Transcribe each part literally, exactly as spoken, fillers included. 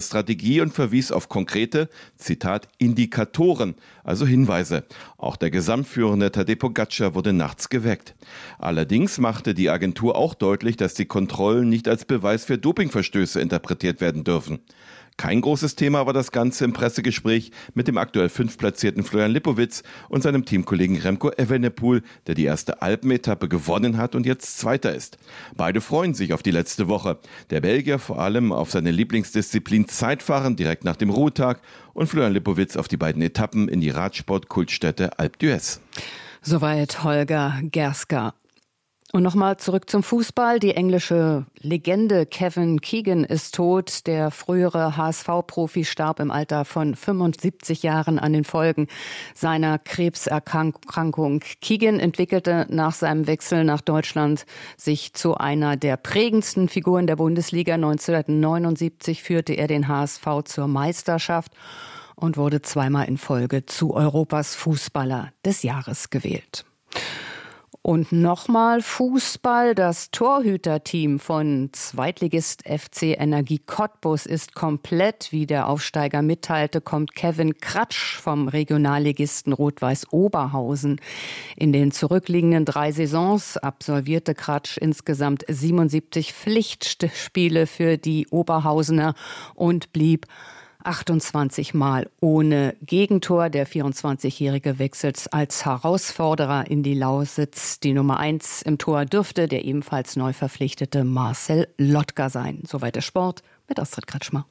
Strategie und verwies auf konkrete, Zitat, Indikatoren, also Hinweise. Auch der Gesamtführende Tadej Pogačar wurde nachts geweckt. Allerdings machte die Agentur auch deutlich, dass die Kontrollen nicht als Beweis für Dopingverstöße interpretiert werden dürfen. Kein großes Thema war das Ganze im Pressegespräch mit dem aktuell fünftplatzierten Florian Lipowitz und seinem Teamkollegen Remco Evenepoel, der die erste Alpenetappe gewonnen hat und jetzt Zweiter ist. Beide freuen sich auf die letzte Woche. Der Belgier vor allem auf seine Lieblingsdisziplin Zeitfahren direkt nach dem Ruhetag und Florian Lipowitz auf die beiden Etappen in die Radsport-Kultstätte Alpe d'Huez. Soweit Holger Gerska. Und nochmal zurück zum Fußball. Die englische Legende Kevin Keegan ist tot. Der frühere H S V-Profi starb im Alter von fünfundsiebzig Jahren an den Folgen seiner Krebserkrankung. Keegan entwickelte nach seinem Wechsel nach Deutschland sich zu einer der prägendsten Figuren der Bundesliga. neunzehnhundertneunundsiebzig führte er den H S V zur Meisterschaft und wurde zweimal in Folge zu Europas Fußballer des Jahres gewählt. Und nochmal Fußball. Das Torhüterteam von Zweitligist F C Energie Cottbus ist komplett. Wie der Aufsteiger mitteilte, kommt Kevin Kratsch vom Regionalligisten Rot-Weiß Oberhausen. In den zurückliegenden drei Saisons absolvierte Kratsch insgesamt siebenundsiebzig Pflichtspiele für die Oberhausener und blieb achtundzwanzig Mal ohne Gegentor. Der vierundzwanzigjährige wechselt als Herausforderer in die Lausitz. Die Nummer eins im Tor dürfte der ebenfalls neu verpflichtete Marcel Lotka sein. Soweit der Sport mit Astrid Kretschmer.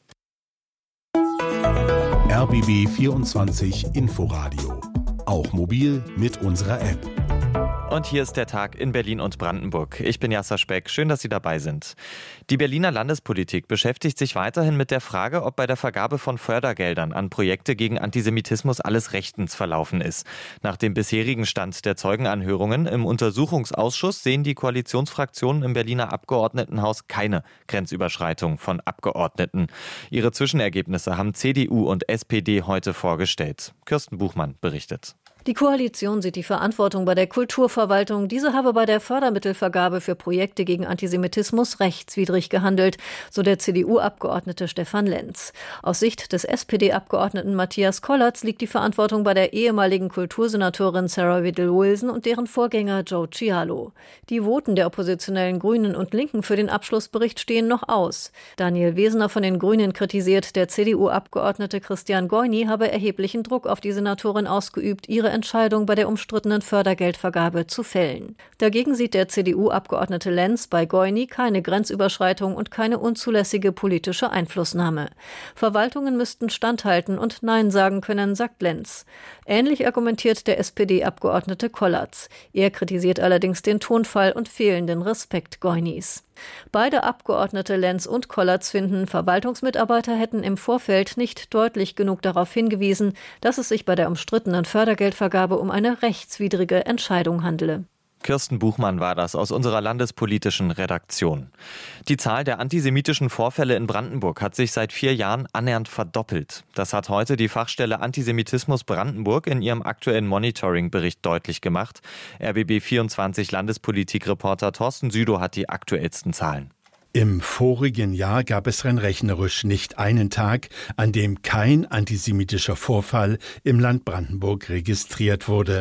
R B B vierundzwanzig Inforadio. Auch mobil mit unserer App. Und hier ist der Tag in Berlin und Brandenburg. Ich bin Jasser Speck. Schön, dass Sie dabei sind. Die Berliner Landespolitik beschäftigt sich weiterhin mit der Frage, ob bei der Vergabe von Fördergeldern an Projekte gegen Antisemitismus alles rechtens verlaufen ist. Nach dem bisherigen Stand der Zeugenanhörungen im Untersuchungsausschuss sehen die Koalitionsfraktionen im Berliner Abgeordnetenhaus keine Grenzüberschreitung von Abgeordneten. Ihre Zwischenergebnisse haben C D U und S P D heute vorgestellt. Kirsten Buchmann berichtet. Die Koalition sieht die Verantwortung bei der Kulturverwaltung. Diese habe bei der Fördermittelvergabe für Projekte gegen Antisemitismus rechtswidrig gehandelt, so der C D U-Abgeordnete Stefan Lenz. Aus Sicht des S P D-Abgeordneten Matthias Kollatz liegt die Verantwortung bei der ehemaligen Kultursenatorin Sarah Whittle-Wilson und deren Vorgänger Joe Cialo. Die Voten der oppositionellen Grünen und Linken für den Abschlussbericht stehen noch aus. Daniel Wesener von den Grünen kritisiert, der C D U-Abgeordnete Christian Goyni habe erheblichen Druck auf die Senatorin ausgeübt, ihre Entscheidung bei der umstrittenen Fördergeldvergabe zu fällen. Dagegen sieht der C D U-Abgeordnete Lenz bei Goyni keine Grenzüberschreitung und keine unzulässige politische Einflussnahme. Verwaltungen müssten standhalten und Nein sagen können, sagt Lenz. Ähnlich argumentiert der S P D-Abgeordnete Kollatz. Er kritisiert allerdings den Tonfall und fehlenden Respekt Goynis. Beide Abgeordnete Lenz und Kollatz finden, Verwaltungsmitarbeiter hätten im Vorfeld nicht deutlich genug darauf hingewiesen, dass es sich bei der umstrittenen Fördergeldvergabe um eine rechtswidrige Entscheidung handele. Kirsten Buchmann war das aus unserer landespolitischen Redaktion. Die Zahl der antisemitischen Vorfälle in Brandenburg hat sich seit vier Jahren annähernd verdoppelt. Das hat heute die Fachstelle Antisemitismus Brandenburg in ihrem aktuellen Monitoring-Bericht deutlich gemacht. R B B vierundzwanzig Landespolitik-Reporter Thorsten Südow hat die aktuellsten Zahlen. Im vorigen Jahr gab es rein rechnerisch nicht einen Tag, an dem kein antisemitischer Vorfall im Land Brandenburg registriert wurde.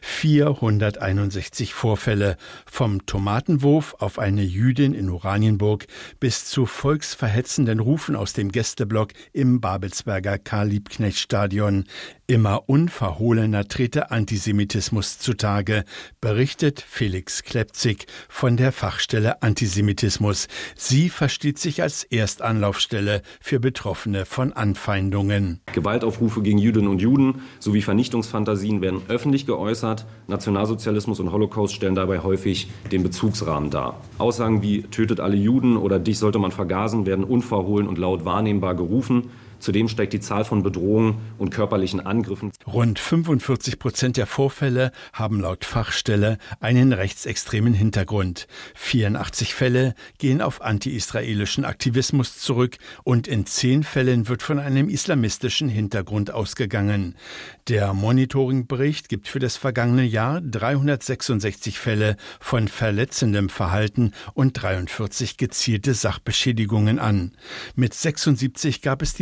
vierhunderteinundsechzig Vorfälle, vom Tomatenwurf auf eine Jüdin in Oranienburg bis zu volksverhetzenden Rufen aus dem Gästeblock im Babelsberger Karl-Liebknecht-Stadion. Immer unverhohlener trete Antisemitismus zutage, berichtet Felix Klepzig von der Fachstelle Antisemitismus. Sie versteht sich als Erstanlaufstelle für Betroffene von Anfeindungen. Gewaltaufrufe gegen Jüdinnen und Juden sowie Vernichtungsfantasien werden öffentlich geäußert. Nationalsozialismus und Holocaust stellen dabei häufig den Bezugsrahmen dar. Aussagen wie „Tötet alle Juden" oder „Dich sollte man vergasen" werden unverhohlen und laut wahrnehmbar gerufen. Zudem steigt die Zahl von Bedrohungen und körperlichen Angriffen. Rund fünfundvierzig Prozent der Vorfälle haben laut Fachstelle einen rechtsextremen Hintergrund. vierundachtzig Fälle gehen auf anti-israelischen Aktivismus zurück und in zehn Fällen wird von einem islamistischen Hintergrund ausgegangen. Der Monitoringbericht gibt für das vergangene Jahr dreihundertsechsundsechzig Fälle von verletzendem Verhalten und dreiundvierzig gezielte Sachbeschädigungen an. Mit sechsundsiebzig gab es die